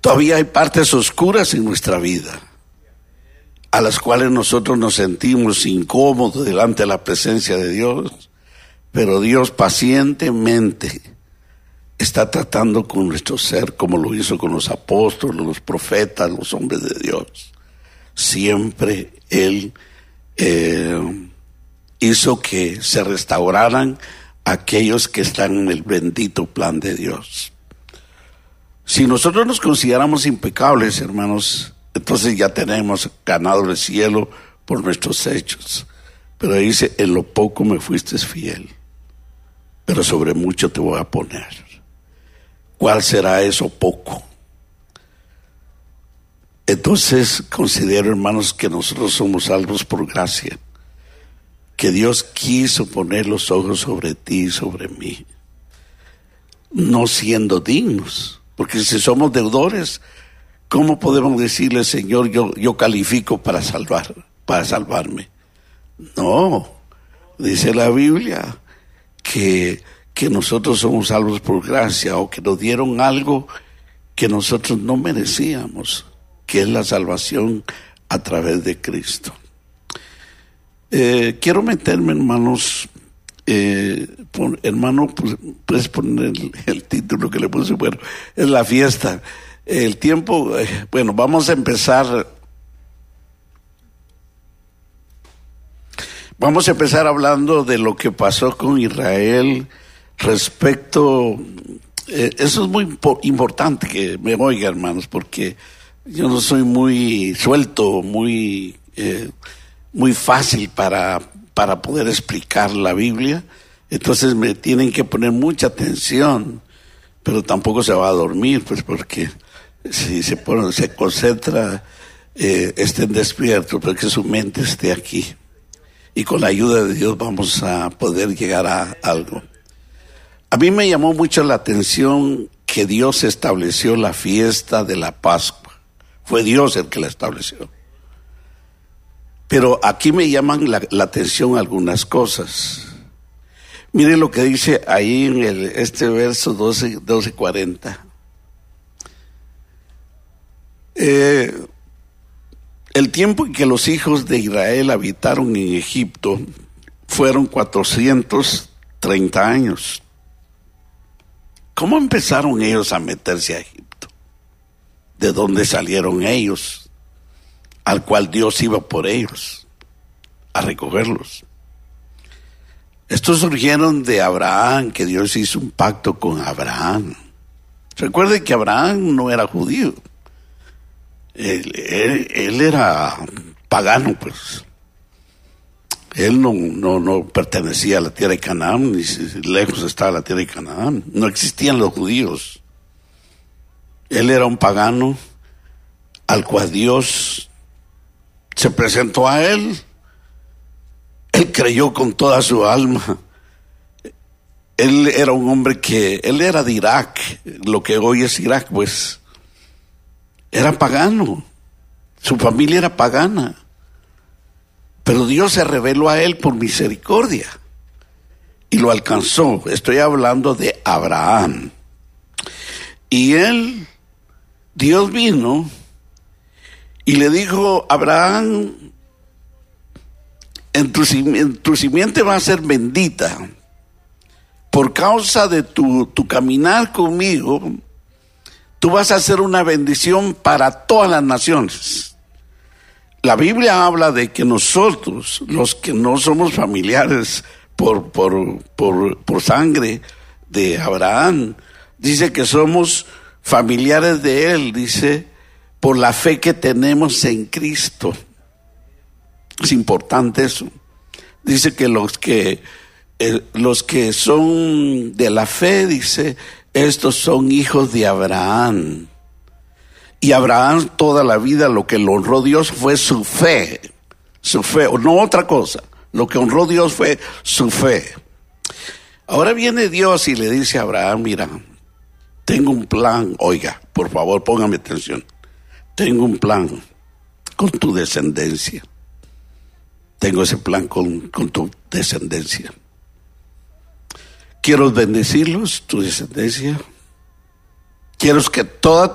Todavía hay partes oscuras en nuestra vida, a las cuales nosotros nos sentimos incómodos delante de la presencia de Dios, pero Dios pacientemente está tratando con nuestro ser, como lo hizo con los apóstoles, los profetas, los hombres de Dios. Siempre Él hizo que se restauraran aquellos que están en el bendito plan de Dios. Si nosotros nos consideramos impecables, hermanos, entonces ya tenemos ganado el cielo por nuestros hechos. Pero dice, en lo poco me fuiste fiel, pero sobre mucho te voy a poner. ¿Cuál será eso poco? Entonces considero, hermanos, que nosotros somos salvos por gracia, que Dios quiso poner los ojos sobre ti y sobre mí, no siendo dignos, porque si somos deudores, ¿cómo podemos decirle, Señor, yo califico para salvarme? No, dice la Biblia que nosotros somos salvos por gracia, o que nos dieron algo que nosotros no merecíamos, que es la salvación a través de Cristo. Quiero meterme, hermanos, hermano, pues, puedes poner el título que le puse, bueno, es la fiesta. El tiempo, bueno, vamos a empezar hablando de lo que pasó con Israel respecto, eso es muy importante que me oigan, hermanos, porque yo no soy muy suelto, muy fácil para poder explicar la Biblia, entonces me tienen que poner mucha atención, pero tampoco se va a dormir, pues, porque si se concentra, estén despiertos, pero que su mente esté aquí. Y con la ayuda de Dios vamos a poder llegar a algo. A mí me llamó mucho la atención que Dios estableció la fiesta de la Pascua. Fue Dios el que la estableció. Pero aquí me llaman la atención algunas cosas. Miren lo que dice ahí en este verso 12:40. El tiempo en que los hijos de Israel habitaron en Egipto fueron 430 años. ¿Cómo empezaron ellos a meterse a Egipto? ¿De dónde salieron ellos? Al cual Dios iba por ellos a recogerlos. Estos surgieron de Abraham, que Dios hizo un pacto con Abraham. Recuerden que Abraham no era judío. Él era pagano, pues. Él no pertenecía a la tierra de Canaán, ni lejos estaba la tierra de Canaán. No existían los judíos. Él era un pagano al cual Dios se presentó a él. Él creyó con toda su alma. Él era un hombre él era de Irak, lo que hoy es Irak, pues. Era pagano, su familia era pagana, pero Dios se reveló a él por misericordia y lo alcanzó. Estoy hablando de Abraham. Y Dios vino y le dijo: Abraham, en tu simiente va a ser bendita. Por causa de tu caminar conmigo, tú vas a ser una bendición para todas las naciones. La Biblia habla de que nosotros, los que no somos familiares por sangre de Abraham, dice que somos familiares de él, dice, por la fe que tenemos en Cristo. Es importante eso. Dice que los que son de la fe, dice, estos son hijos de Abraham. Y Abraham toda la vida lo que lo honró Dios fue su fe, o no otra cosa. Lo que honró Dios fue su fe. Ahora viene Dios y le dice a Abraham: mira, tengo un plan, oiga, por favor, póngame atención. Tengo un plan con tu descendencia. Tengo ese plan con tu descendencia. Quiero bendecirlos, tu descendencia. Quiero que toda